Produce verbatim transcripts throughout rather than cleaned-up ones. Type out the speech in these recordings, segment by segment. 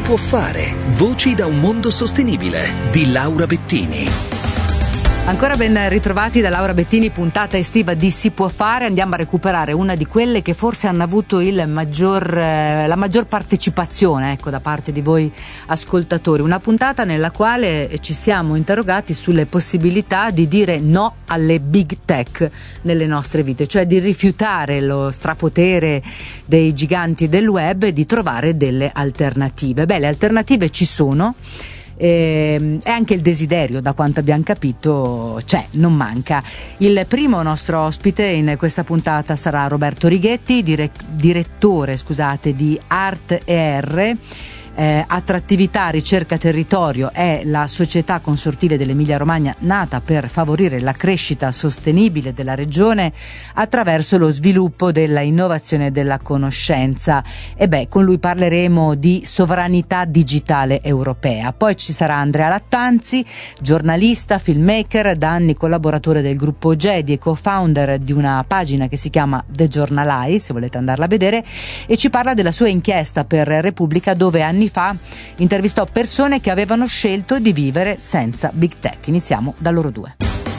può fare. Voci da un mondo sostenibile di Laura Bettini. Ancora ben ritrovati da Laura Bettini, puntata estiva di Si può fare. Andiamo a recuperare una di quelle che forse hanno avuto il maggior, eh, la maggior partecipazione, ecco, da parte di voi ascoltatori. Una puntata nella quale ci siamo interrogati sulle possibilità di dire no alle big tech nelle nostre vite, cioè di rifiutare lo strapotere dei giganti del web e di trovare delle alternative. Beh, le alternative ci sono. E anche il desiderio, da quanto abbiamo capito, c'è, non manca. Il primo nostro ospite in questa puntata sarà Roberto Righetti, dire- direttore scusate, di Art E R. Eh, Attrattività Ricerca Territorio è la società consortile dell'Emilia Romagna nata per favorire la crescita sostenibile della regione attraverso lo sviluppo della innovazione e della conoscenza. E beh, con lui parleremo di sovranità digitale europea. Poi ci sarà Andrea Lattanzi, giornalista, filmmaker, da anni collaboratore del gruppo Gedi e co-founder di una pagina che si chiama The Journalai, se volete andarla a vedere, e ci parla della sua inchiesta per Repubblica, dove anni fa intervistò persone che avevano scelto di vivere senza big tech. Iniziamo da loro due.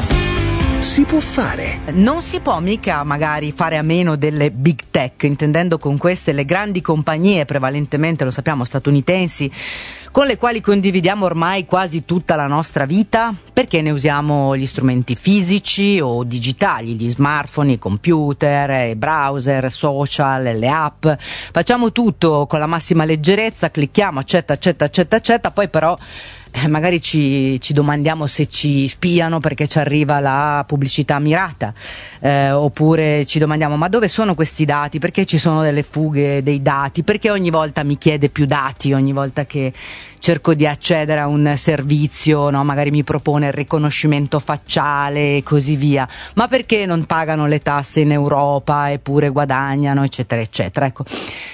Si può fare. Non si può mica magari fare a meno delle big tech, intendendo con queste le grandi compagnie, prevalentemente lo sappiamo statunitensi, con le quali condividiamo ormai quasi tutta la nostra vita, perché ne usiamo gli strumenti fisici o digitali, gli smartphone, i computer, i browser, social, le app. Facciamo tutto con la massima leggerezza, clicchiamo, accetta, accetta, accetta, accetta, poi però Eh, magari ci, ci domandiamo se ci spiano perché ci arriva la pubblicità mirata, eh, oppure ci domandiamo ma dove sono questi dati, perché ci sono delle fughe dei dati, perché ogni volta mi chiede più dati, ogni volta che cerco di accedere a un servizio, no? Magari mi propone il riconoscimento facciale e così via, ma perché non pagano le tasse in Europa eppure guadagnano, eccetera eccetera. Ecco,